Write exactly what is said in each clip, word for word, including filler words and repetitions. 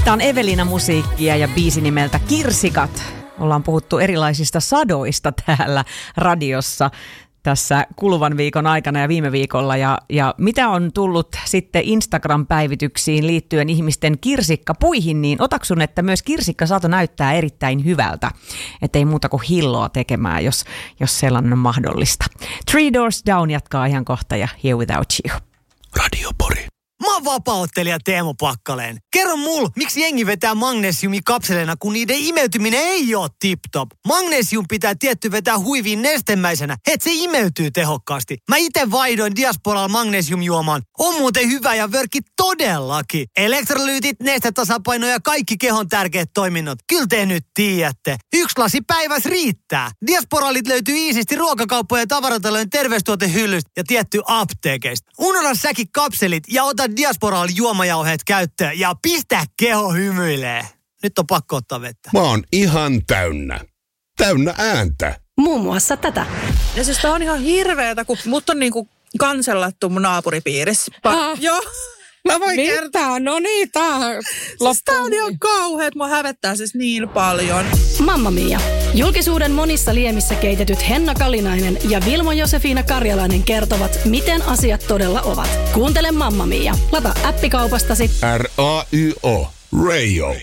Tämä on Evelina-musiikkia ja biisi nimeltä Kirsikat. Ollaan puhuttu erilaisista sadoista täällä radiossa tässä kuluvan viikon aikana ja viime viikolla. Ja, ja mitä on tullut sitten Instagram-päivityksiin liittyen ihmisten kirsikkapuihin, niin otaksun, että myös kirsikkasato näyttää erittäin hyvältä. Että ei muuta kuin hilloa tekemään, jos, jos sellainen on mahdollista. Three Doors Down jatkaa ihan kohta ja Here Without You. Radio Pori. Mä oon vapaa-ottelija Teemu Pakkaleen. Kerro mul, miksi jengi vetää magnesiumi kapseleina, kun niiden imeytyminen ei oo tip-top. Magnesium pitää tietty vetää huiviin nestemäisenä, et se imeytyy tehokkaasti. Mä ite vaihdoin Diasporalla magnesiumjuomaan. On muuten hyvä ja vörkki todellakin. Elektrolyytit, nestetasapaino ja kaikki kehon tärkeät toiminnot. Kyllä te nyt tiedätte. Yksi lasi päivässä riittää. Diasporalit löytyy iisisti ruokakauppojen ja tavaratalojen terveystuotehyllystä ja tietty apteekeista. Unohda säkin kapselit ja ota Diasporalla juomajauheet käyttöön ja pistä keho hymyilee. Nyt on pakko ottaa vettä. Mä oon ihan täynnä. Täynnä ääntä. Muun muassa tätä. Ja siis tää on ihan hirveetä, kun mut on niinku kansellattu mun naapuripiirissä. Pa- Joo. Mä voin Mitä? kertoa. No niin, tää Siis tää on ihan kauheet. Mua hävettää siis niin paljon. Mamma Mia. Julkisuuden monissa liemissä keitetyt Henna Kalinainen ja Vilmo Josefina Karjalainen kertovat, miten asiat todella ovat. Kuuntele Mamma Mia. Lata appikaupastasi. R A Y O. Radio.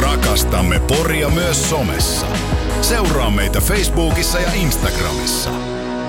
Rakastamme Poria myös somessa. Seuraa meitä Facebookissa ja Instagramissa.